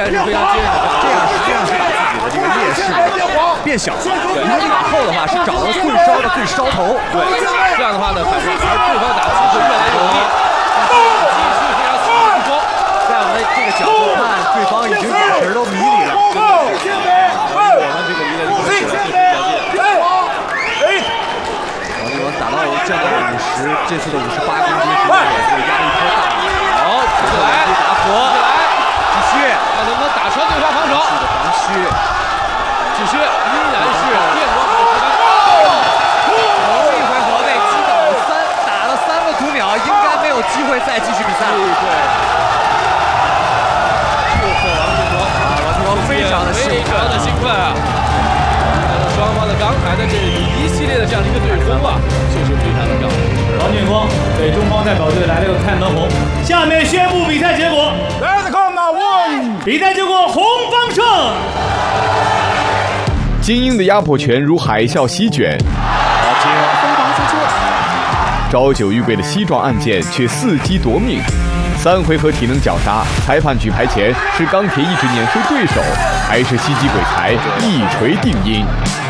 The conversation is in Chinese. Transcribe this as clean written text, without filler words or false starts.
然是非常坚韧的， 这样实际上是把自己的这个劣势变小了。因为往后的话是找到最烧的最烧头。 对，这样的话呢，反正而对方打击会越来越有力，继续非常死命攻。 在我们这个角度看，对方已经眼神都迷离了。 我们这个离得离得起来， 王力宏打到降到50，这次的58公斤，实在也是压力颇大。 好，继续来， 打火，继续， 看能不能打穿对方防守。 防虚， 继续，依然是电光火石般。 头一回合被击倒打了3个读秒，应该没有机会再继续比赛。 对。 非常的兴奋啊！双方的刚才的这一系列的这样的一个对攻啊，就是非常的漂亮。 王俊峰给中方代表队来了个开门红。下面宣布比赛结果。比赛结果，红方胜。 精英的压迫权如海啸席卷，朝久预备的西装案件却伺机夺命。3回合体能绞杀，裁判举牌前是钢铁意志碾碎对手，还是心机鬼才一锤定音？